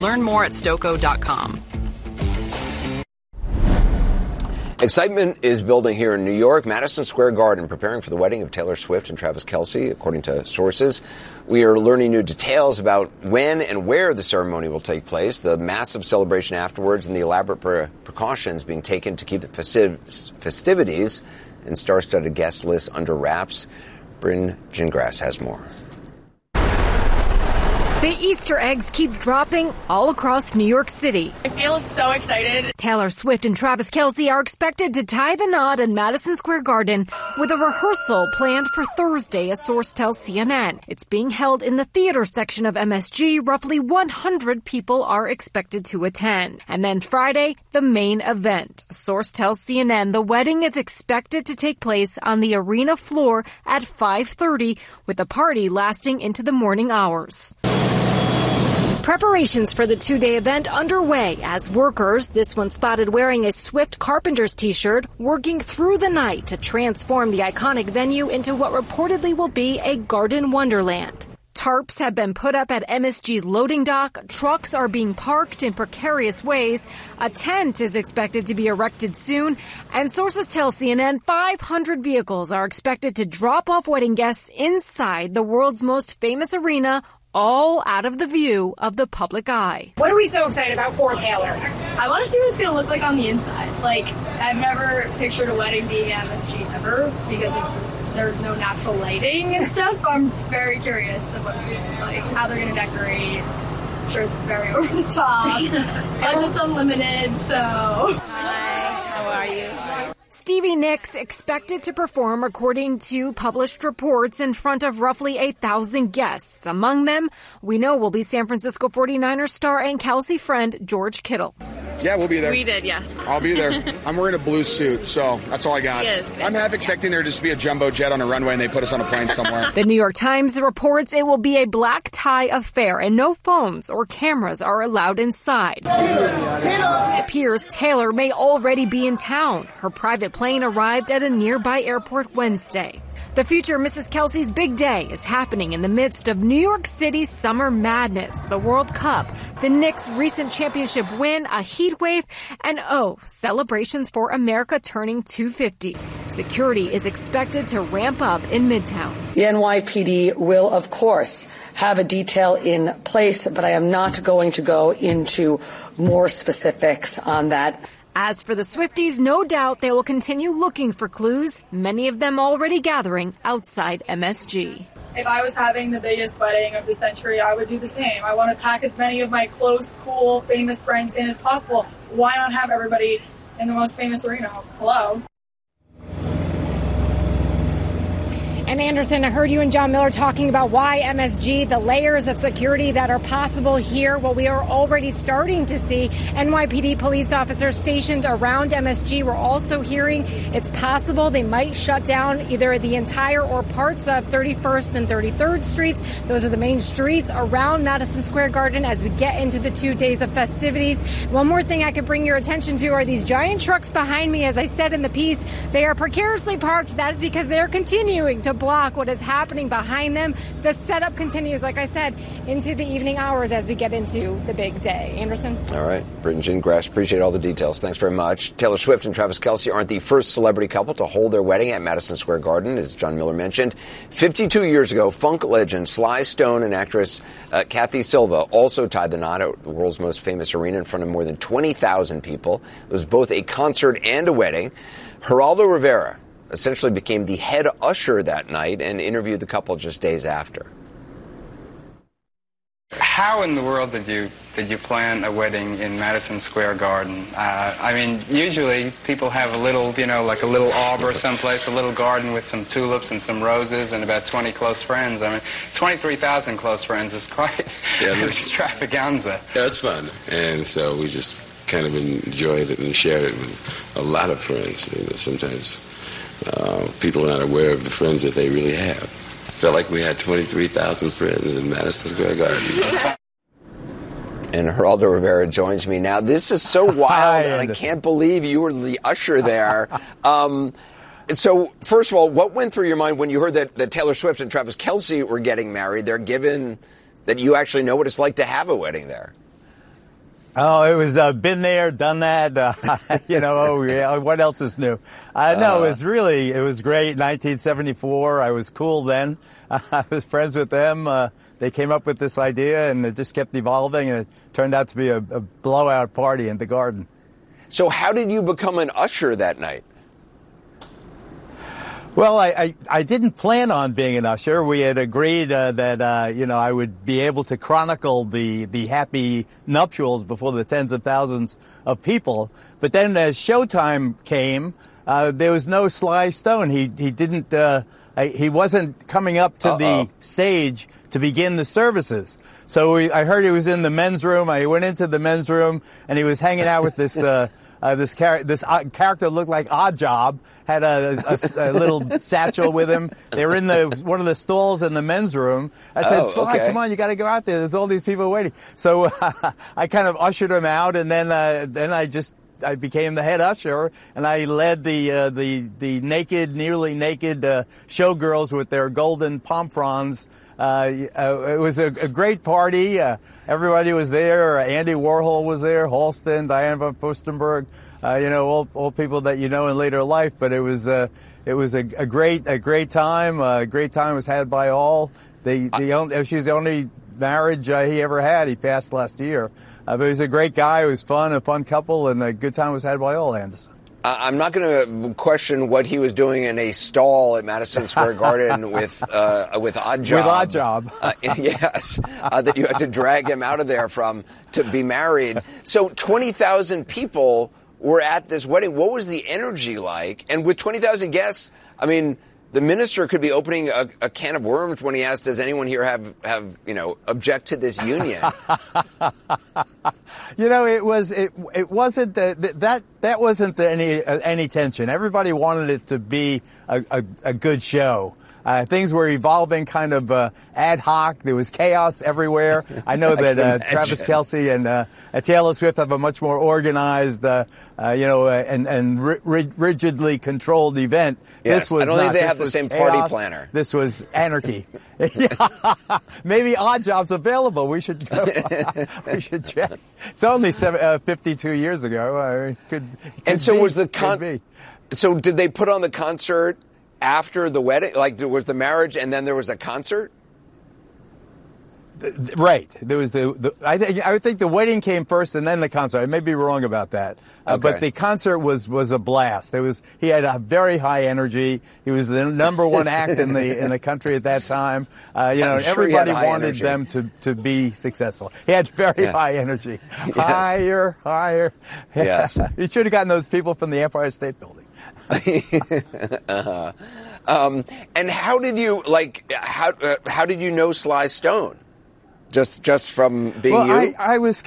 Learn more at Stoco.com. Excitement is building here in New York. Madison Square Garden preparing for the wedding of Taylor Swift and Travis Kelce, according to sources. We are learning new details about when and where the ceremony will take place, the massive celebration afterwards, and the elaborate precautions being taken to keep the festivities and star-studded guest list under wraps. Bryn Gingras has more. The Easter eggs keep dropping all across New York City. I feel so excited. Taylor Swift and Travis Kelce are expected to tie the knot in Madison Square Garden with a rehearsal planned for Thursday, a source tells CNN. It's being held in the theater section of MSG. Roughly 100 people are expected to attend. And then Friday, the main event. A source tells CNN the wedding is expected to take place on the arena floor at 5:30, with the party lasting into the morning hours. Preparations for the two-day event underway as workers, this one spotted wearing a Swift Carpenters t-shirt, working through the night to transform the iconic venue into what reportedly will be a garden wonderland. Tarps have been put up at MSG's loading dock. Trucks are being parked in precarious ways. A tent is expected to be erected soon. And sources tell CNN 500 vehicles are expected to drop off wedding guests inside the world's most famous arena, all out of the view of the public eye. What are we so excited about for Taylor? I want to see what it's going to look like on the inside. Like, I've never pictured a wedding being at MSG ever because there's no natural lighting and stuff, so I'm very curious of what it's going to look like, how they're going to decorate. I'm sure it's very over the top. Budget's unlimited, so... Hi, how are you? Stevie Nicks expected to perform, according to published reports, in front of roughly 1,000 guests. Among them, we know will be San Francisco 49ers star and Kelce friend George Kittle. Yeah, we'll be there. We did, yes. I'll be there. I'm wearing a blue suit, so that's all I got. Yes. I'm half expecting there just to be a jumbo jet on a runway and they put us on a plane somewhere. The New York Times reports it will be a black tie affair and no phones or cameras are allowed inside. It appears Taylor may already be in town. Her private plane arrived at a nearby airport Wednesday. The future Mrs. Kelce's big day is happening in the midst of New York City's summer madness, the World Cup, the Knicks' recent championship win, a heat wave, and celebrations for America turning 250. Security is expected to ramp up in Midtown. The NYPD will, of course, have a detail in place, but I am not going to go into more specifics on that. As for the Swifties, no doubt they will continue looking for clues, many of them already gathering outside MSG. If I was having the biggest wedding of the century, I would do the same. I want to pack as many of my close, cool, famous friends in as possible. Why not have everybody in the most famous arena? Hello? And Anderson, I heard you and John Miller talking about why MSG, the layers of security that are possible here. Well, we are already starting to see NYPD police officers stationed around MSG. We're also hearing it's possible they might shut down either the entire or parts of 31st and 33rd Streets. Those are the main streets around Madison Square Garden as we get into the 2 days of festivities. One more thing I could bring your attention to are these giant trucks behind me. As I said in the piece, they are precariously parked. That is because they're continuing to block what is happening behind them. The setup continues, like I said, into the evening hours as we get into the big day. Anderson? All right. Bryn Gingras, appreciate all the details. Thanks very much. Taylor Swift and Travis Kelce aren't the first celebrity couple to hold their wedding at Madison Square Garden, as John Miller mentioned. 52 years ago, funk legend Sly Stone and actress Kathy Silva also tied the knot at the world's most famous arena in front of more than 20,000 people. It was both a concert and a wedding. Geraldo Rivera essentially became the head usher that night and interviewed the couple just days after. How in the world did you plan a wedding in Madison Square Garden? I mean, usually people have a little, like a little arbor someplace, a little garden with some tulips and some roses and about 20 close friends. I mean, 23,000 close friends is quite an extravaganza. Yeah, it's fun. And so we just kind of enjoyed it and shared it with a lot of friends. Sometimes people are not aware of the friends that they really have. Felt like we had 23,000 friends in Madison Square Garden. And Geraldo Rivera joins me now. This is so wild, and I can't believe you were the usher there. So, first of all, what went through your mind when you heard that Taylor Swift and Travis Kelce were getting married there, given that you actually know what it's like to have a wedding there? Oh, it was been there, done that. What else is new? No, it was great. 1974, I was cool then. I was friends with them. They came up with this idea, and it just kept evolving, and it turned out to be a blowout party in the Garden. So how did you become an usher that night? Well, I didn't plan on being an usher. We had agreed that I would be able to chronicle the happy nuptials before the tens of thousands of people. But then as showtime came, there was no Sly Stone. He wasn't coming up to the stage to begin the services. So I heard he was in the men's room. I went into the men's room, and he was hanging out with this character looked like Oddjob, had a little satchel with him. They were in one of the stalls in the men's room. I said, Sly, come on, you got to go out there. There's all these people waiting. So I kind of ushered him out, and then I became the head usher, and I led the nearly naked showgirls with their golden pomp fronds. It was a great party. Everybody was there. Andy Warhol was there, Halston, Diane von Furstenberg, all people that you know in later life. But it was a great time. A great time was had by all. She was the only marriage he ever had. He passed last year. But he was a great guy. It was fun, a fun couple, and a good time was had by all, Anderson. I'm not going to question what he was doing in a stall at Madison Square Garden with Oddjob. With Oddjob. Yes, that you had to drag him out of there to be married. So 20,000 people were at this wedding. What was the energy like? And with 20,000 guests, I mean, the minister could be opening a can of worms when he asked, "Does anyone here have object to this union?" It wasn't that wasn't any tension. Everybody wanted it to be a good show. Things were evolving kind of ad hoc. There was chaos everywhere. I know that Travis Kelce and Taylor Swift have a much more organized, and rigidly controlled event. Yes, This was I don't think they have the same chaos. party planner. This was anarchy. Maybe Oddjob's available. We should go. We should check. It's only 52 years ago. So did they put on the concert after the wedding? Like, there was the marriage and then there was a concert? Right. There was I think the wedding came first and then the concert. I may be wrong about that. But the concert was a blast. He had a very high energy. He was the number one act in the country at that time. Everybody wanted them to be successful. He had very high energy. Yes. Higher. Yes. You should have gotten those people from the Empire State Building. And how did you how did you know Sly Stone? Just from being you? I was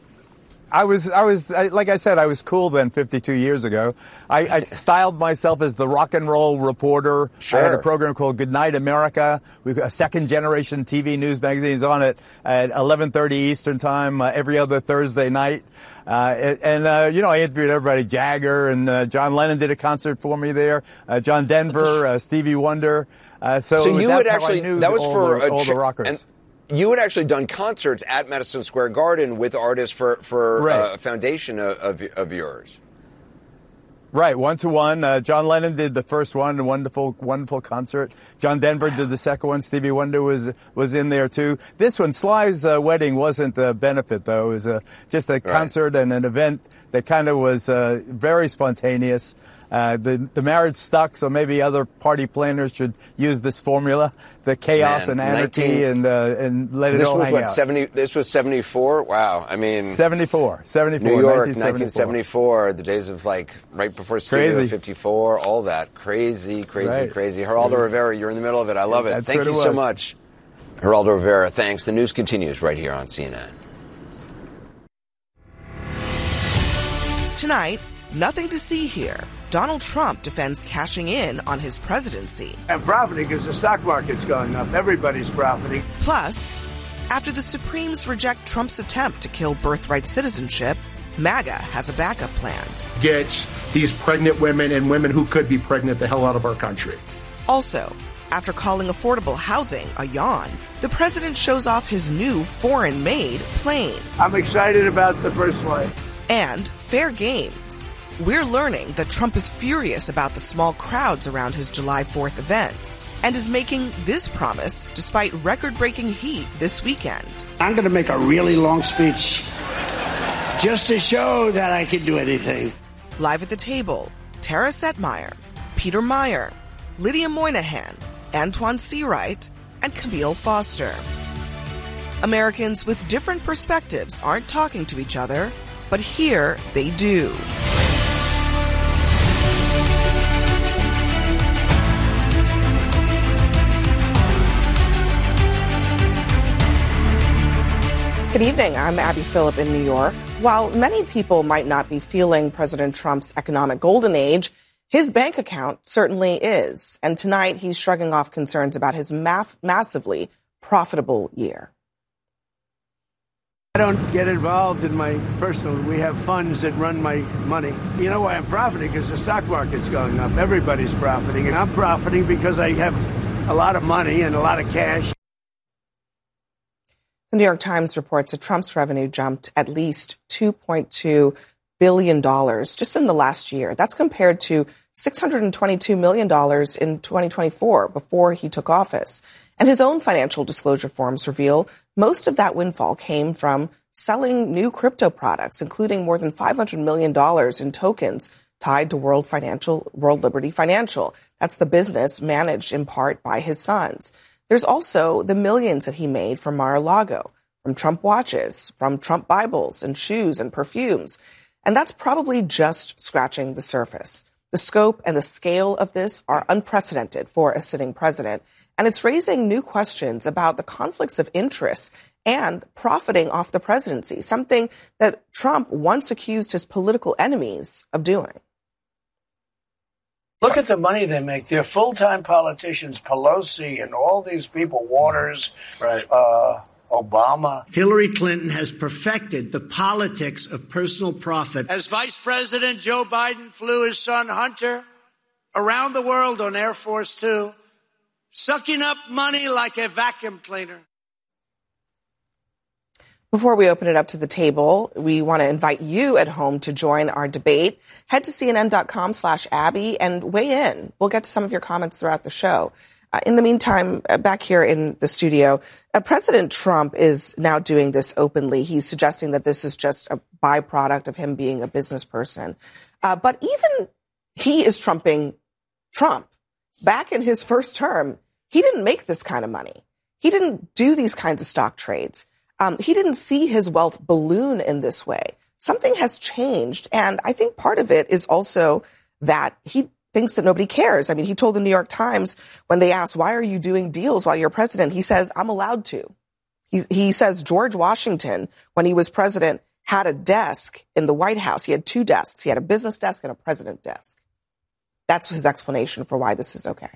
like I said, I was cool then 52 years ago. I styled myself as the rock and roll reporter. Sure. I had a program called Good Night America. We've got a second generation TV news magazine. It's on at 11:30 Eastern time every other Thursday night. I interviewed everybody. Jagger and John Lennon did a concert for me there. John Denver, Stevie Wonder. So you that's had how actually, I knew that was all for the rockers. And you had actually done concerts at Madison Square Garden with artists for a foundation of yours. Right, 1-to-1. John Lennon did the first one, a wonderful concert. John Denver did the second one. Stevie Wonder was in there too. This one, Sly's wedding, wasn't a benefit though. It was just a concert and an event that kind of was very spontaneous. The marriage stuck, so maybe other party planners should use this formula, the chaos and anarchy, and let it all hang out. This was 74? Wow. I mean... 74. New York, 1974, the days of right before Studio 54, all that. Crazy. Geraldo Rivera, you're in the middle of it. I love it. Thank you so much. Geraldo Rivera, thanks. The news continues right here on CNN. Tonight, nothing to see here. Donald Trump defends cashing in on his presidency. I'm profiting because the stock market's going up. Everybody's profiting. Plus, after the Supremes reject Trump's attempt to kill birthright citizenship, MAGA has a backup plan. Get these pregnant women and women who could be pregnant the hell out of our country. Also, After calling affordable housing a yawn, the president shows off his new foreign-made plane. I'm excited about the first flight. And fair games. We're learning that Trump is furious about the small crowds around his July 4th events and is making this promise despite record-breaking heat this weekend. I'm going to make a really long speech just to show that I can do anything. Live at the table, Tara Setmeyer, Peter Meyer, Lydia Moynihan, Antoine Seawright, and Camille Foster. Americans with different perspectives aren't talking to each other, but here they do. Good evening. I'm Abby Phillip in New York. While many people might not be feeling President Trump's economic golden age, his bank account certainly is. And tonight he's shrugging off concerns about his massively profitable year. I don't get involved in my personal. We have funds that run my money. You know why I'm profiting? Because the stock market's going up. Everybody's profiting. And I'm profiting because I have a lot of money and a lot of cash. The New York Times reports that Trump's revenue jumped at least $2.2 billion just in the last year. That's compared to $622 million in 2024 before he took office. And his own financial disclosure forms reveal most of that windfall came from selling new crypto products, including more than $500 million in tokens tied to World Liberty Financial. That's the business managed in part by his sons. There's also the millions that he made from Mar-a-Lago, from Trump watches, from Trump Bibles and shoes and perfumes. And that's probably just scratching the surface. The scope and the scale of this are unprecedented for a sitting president. And it's raising new questions about the conflicts of interest and profiting off the presidency, something that Trump once accused his political enemies of doing. Look at the money they make. They're full-time politicians, Pelosi and all these people, Waters, right. Obama. Hillary Clinton has perfected the politics of personal profit. As Vice President, Joe Biden flew his son Hunter around the world on Air Force Two, sucking up money like a vacuum cleaner. Before we open it up to the table, we want to invite you at home to join our debate. Head to CNN.com/Abby and weigh in. We'll get to some of your comments throughout the show. In the meantime, back here in the studio, President Trump is now doing this openly. He's suggesting that this is just a byproduct of him being a business person. But even he is trumping Trump. Back in his first term, he didn't make this kind of money. He didn't do these kinds of stock trades. He didn't see his wealth balloon in this way. Something has changed. And I think part of it is also that he thinks that nobody cares. I mean, he told the New York Times when they asked, why are you doing deals while you're president? He says, I'm allowed to. He says George Washington, when he was president, had a desk in the White House. He had two desks. He had a business desk and a president desk. That's his explanation for why this is okay.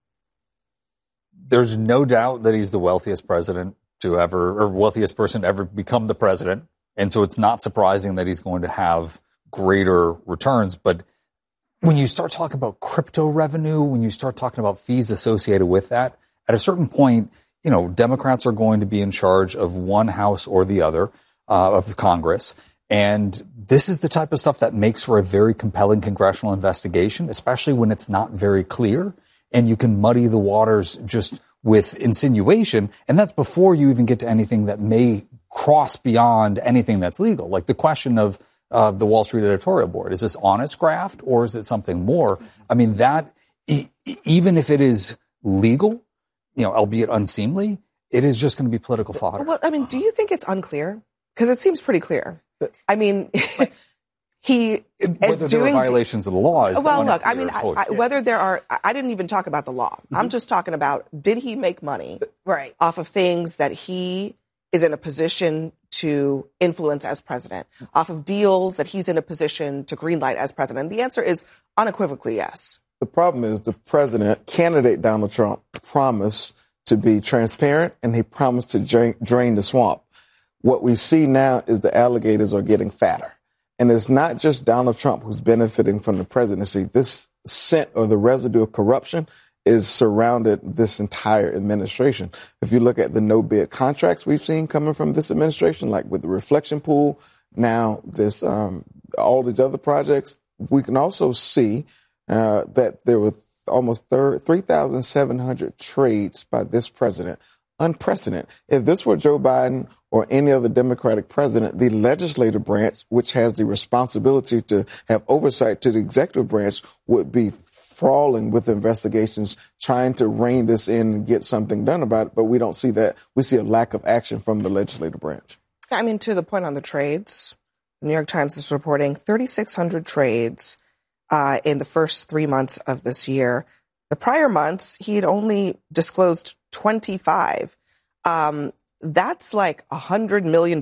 There's no doubt that he's the wealthiest president to ever, or wealthiest person to ever become the president. And so it's not surprising that he's going to have greater returns. But when you start talking about crypto revenue, when you start talking about fees associated with that, at a certain point, you know, Democrats are going to be in charge of one house or the other of Congress. And this is the type of stuff that makes for a very compelling congressional investigation, especially when it's not very clear and you can muddy the waters just with insinuation. And that's before you even get to anything that may cross beyond anything that's legal. Like the question of the Wall Street editorial board. Is this honest graft or is it something more? I mean, that even if it is legal, you know, albeit unseemly, it is just going to be political fodder. Well, I mean, do you think it's unclear? Because it seems pretty clear. I mean, he is doing violations of the law. Is well, look, I mean, whether there are, I didn't even talk about the law. Mm-hmm. I'm just talking about, did he make money off of things that he is in a position to influence as president, off of deals that he's in a position to greenlight as president? The answer is unequivocally yes. The problem is the president, candidate Donald Trump, promised to be transparent and he promised to drain the swamp. What we see now is the alligators are getting fatter. And it's not just Donald Trump who's benefiting from the presidency. This scent or the residue of corruption is surrounded this entire administration. If you look at the no-bid contracts we've seen coming from this administration, like with the Reflection Pool, now this all these other projects, we can also see that there were almost 3,700 trades by this president. Unprecedented. If this were Joe Biden or any other Democratic president, the legislative branch, which has the responsibility to have oversight to the executive branch, would be crawling with investigations, trying to rein this in and get something done about it. But we don't see that. We see a lack of action from the legislative branch. I mean, to the point on the trades, the New York Times is reporting 3,600 trades in the first 3 months of this year. The prior months, he had only disclosed 25. That's like $100 million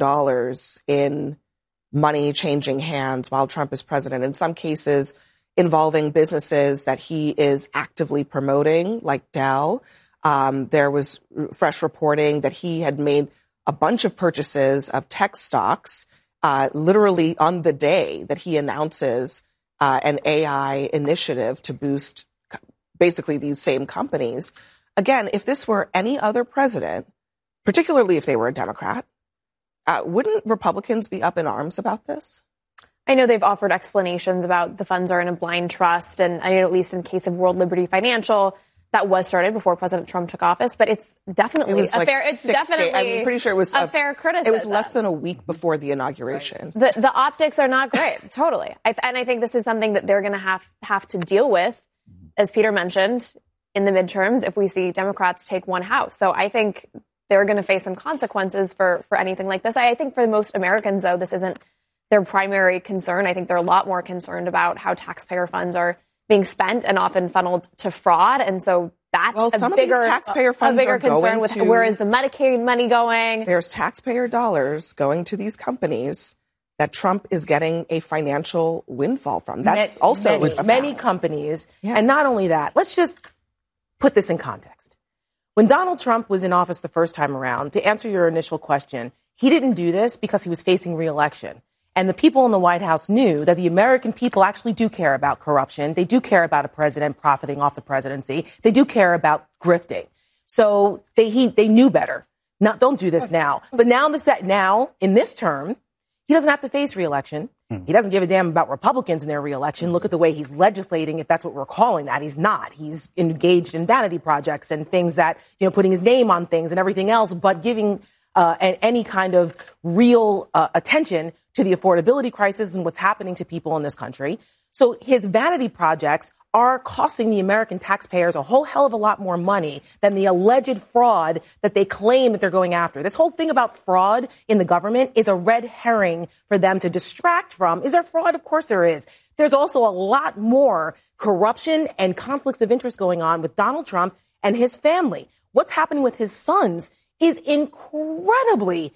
in money changing hands while Trump is president. In some cases, involving businesses that he is actively promoting, like Dell. There was fresh reporting that he had made a bunch of purchases of tech stocks, literally on the day that he announces an AI initiative to boost basically these same companies. Again, if this were any other president, particularly if they were a Democrat, wouldn't Republicans be up in arms about this? I know they've offered explanations about the funds are in a blind trust, and I know at least in case of World Liberty Financial, that was started before President Trump took office, but it's definitely I'm pretty sure it was a fair criticism. It was less than a week before the inauguration. The optics are not great, totally. And I think this is something that they're going to have to deal with, as Peter mentioned, in the midterms if we see Democrats take one house. So I think they're going to face some consequences for anything like this. I think for most Americans, though, this isn't their primary concern. I think they're a lot more concerned about how taxpayer funds are being spent and often funneled to fraud. And so that's a bigger concern with where is the Medicaid money going? There's taxpayer dollars going to these companies that Trump is getting a financial windfall from. That's also many companies. Yeah. And not only that, let's just put this in context. When Donald Trump was in office the first time around, to answer your initial question, he didn't do this because he was facing re-election. And the people in the White House knew that the American people actually do care about corruption. They do care about a president profiting off the presidency. They do care about grifting. So they knew better. Don't do this now. But now in this term, he doesn't have to face re-election. He doesn't give a damn about Republicans in their re-election. Look at the way he's legislating, if that's what we're calling that. He's not. He's engaged in vanity projects and things that, putting his name on things and everything else, but giving any kind of real attention to the affordability crisis and what's happening to people in this country. So his vanity projects are costing the American taxpayers a whole hell of a lot more money than the alleged fraud that they claim that they're going after. This whole thing about fraud in the government is a red herring for them to distract from. Is there fraud? Of course there is. There's also a lot more corruption and conflicts of interest going on with Donald Trump and his family. What's happening with his sons is incredibly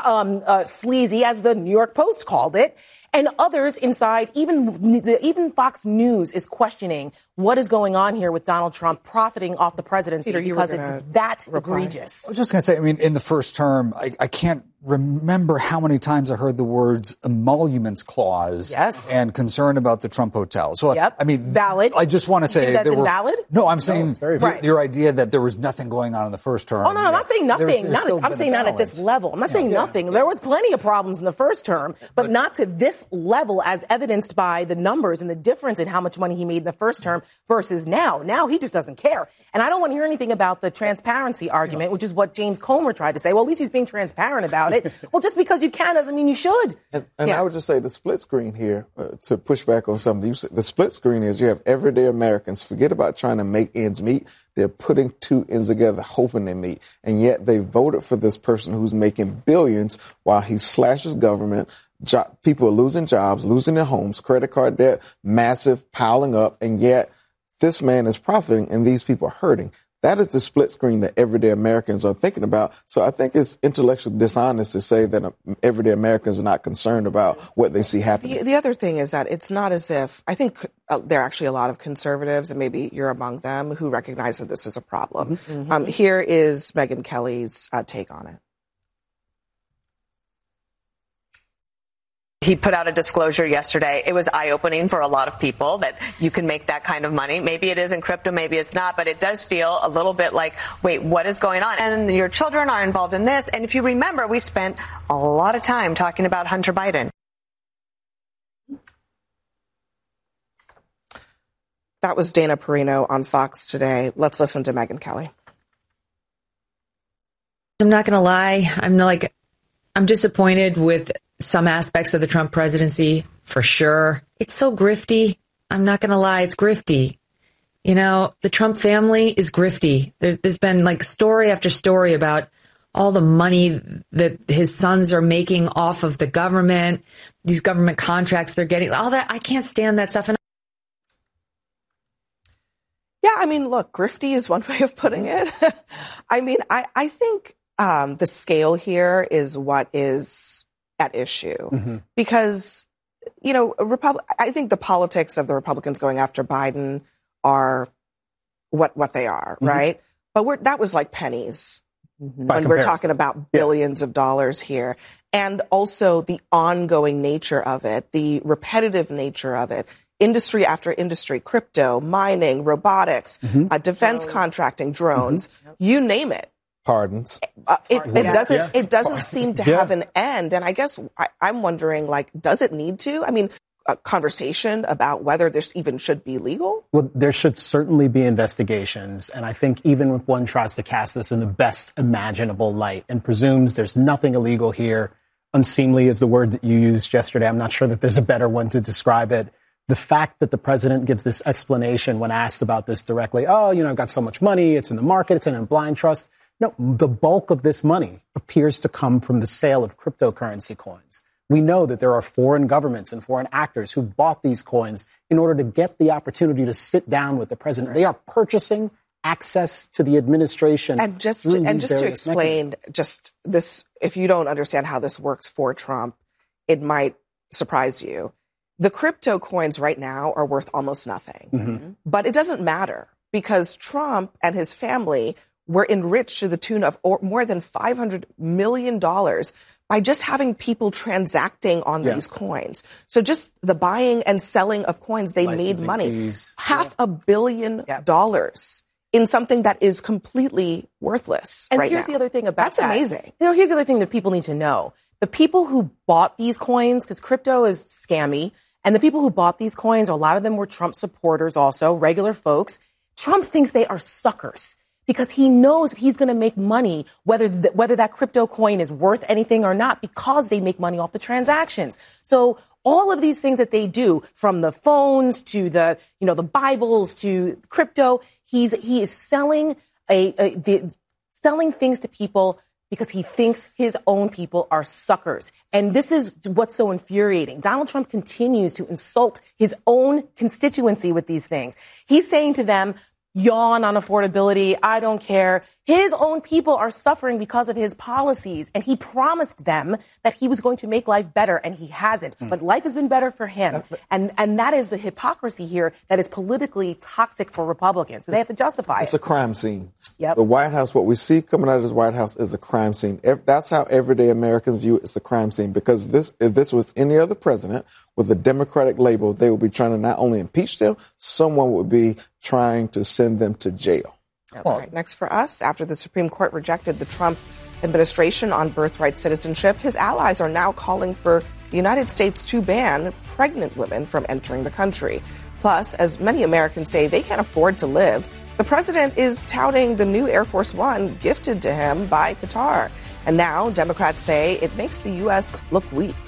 sleazy, as the New York Post called it. And others inside, even Fox News is questioning what is going on here with Donald Trump profiting off the presidency because it's that egregious. I was just going to say, in the first term, I can't remember how many times I heard the words emoluments clause and concern about the Trump hotel. So, valid. I just want to say that's invalid? No, I'm saying your idea that there was nothing going on in the first term. Oh, no, I'm not saying nothing. I'm saying not at this level. I'm not saying nothing. There was plenty of problems in the first term, but not to this level as evidenced by the numbers and the difference in how much money he made in the first term versus now. Now he just doesn't care. And I don't want to hear anything about the transparency argument, which is what James Comer tried to say. Well, at least he's being transparent about it. Well, just because you can doesn't mean you should. And I would just say the split screen here, to push back on something you said, the split screen is you have everyday Americans, forget about trying to make ends meet. They're putting two ends together, hoping they meet. And yet they voted for this person who's making billions while he slashes government. People are losing jobs, losing their homes, credit card debt, massive, piling up. And yet this man is profiting and these people are hurting. That is the split screen that everyday Americans are thinking about. So I think it's intellectually dishonest to say that everyday Americans are not concerned about what they see happening. The other thing is that it's not as if, I think there are actually a lot of conservatives, and maybe you're among them, who recognize that this is a problem. Mm-hmm. Here is Megyn Kelly's take on it. He put out a disclosure yesterday. It was eye-opening for a lot of people that you can make that kind of money. Maybe it is in crypto, maybe it's not, but it does feel a little bit like, wait, what is going on? And your children are involved in this. And if you remember, we spent a lot of time talking about Hunter Biden. That was Dana Perino on Fox today. Let's listen to Megyn Kelly. I'm not going to lie. I'm disappointed with some aspects of the Trump presidency, for sure. It's so grifty. I'm not going to lie. It's grifty. You know, the Trump family is grifty. There's been like story after story about all the money that his sons are making off of the government, these government contracts they're getting, all that. I can't stand that stuff. Yeah, I mean, look, grifty is one way of putting it. I mean, I think the scale here is what is at issue because, you know, I think the politics of the Republicans going after Biden are what they are, right? But that was like pennies when we're talking about billions of dollars here. And also the ongoing nature of it, the repetitive nature of it, industry after industry, crypto, mining, robotics, defense contracting, drones, you name it. Pardons. It doesn't seem to have an end. And I guess I'm wondering, like, does it need to? I mean, a conversation about whether this even should be legal? Well, there should certainly be investigations. And I think even if one tries to cast this in the best imaginable light and presumes there's nothing illegal here, unseemly is the word that you used yesterday. I'm not sure that there's a better one to describe it. The fact that the president gives this explanation when asked about this directly, oh, you know, I've got so much money, it's in the market, it's in a blind trust. No, the bulk of this money appears to come from the sale of cryptocurrency coins. We know that there are foreign governments and foreign actors who bought these coins in order to get the opportunity to sit down with the president. They are purchasing access to the administration. And just to explain just this, if you don't understand how this works for Trump, it might surprise you. The crypto coins right now are worth almost nothing, but it doesn't matter because Trump and his family were enriched to the tune of more than $500 million by just having people transacting on these coins. So just the buying and selling of coins, they made money. $500 million in something that is completely worthless and right now. And here's the other thing about That's amazing. You know, here's the other thing that people need to know. The people who bought these coins, because crypto is scammy, and the people who bought these coins, a lot of them were Trump supporters also, regular folks. Trump thinks they are suckers, because he knows he's going to make money whether that crypto coin is worth anything or not, because they make money off the transactions. So all of these things that they do, from the phones to the Bibles to crypto, he is selling selling things to people because he thinks his own people are suckers. And this is what's so infuriating. Donald Trump continues to insult his own constituency with these things. He's saying to them, yawn on affordability, I don't care. His own people are suffering because of his policies, and he promised them that he was going to make life better, and he hasn't. But life has been better for him. And that is the hypocrisy here that is politically toxic for Republicans. So they have to justify it. It's a crime scene. Yep. The White House, what we see coming out of this White House is a crime scene. That's how everyday Americans view it. It's a crime scene, because if this was any other president with a Democratic label, they would be trying to not only impeach them, someone would be trying to send them to jail. All right, next for us, after the Supreme Court rejected the Trump administration on birthright citizenship, his allies are now calling for the United States to ban pregnant women from entering the country. Plus, as many Americans say they can't afford to live, the president is touting the new Air Force One gifted to him by Qatar. And now Democrats say it makes the U.S. look weak.